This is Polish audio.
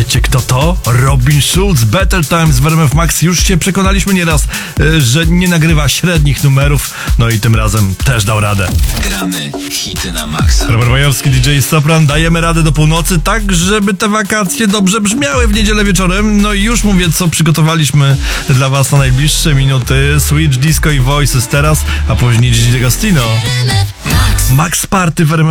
Wiecie kto to? Robin Schulz, Better Times w RMF Max. Już się przekonaliśmy nieraz, że nie nagrywa średnich numerów, no i tym razem też dał radę. Gramy hity na maksa. Robert Majowski, DJ Sopran, dajemy radę do północy, tak żeby te wakacje dobrze brzmiały w niedzielę wieczorem. No i już mówię, co przygotowaliśmy dla was na najbliższe minuty. Switch, Disco i Voices teraz, a później Gigi D'Agostino. Max Party w RMF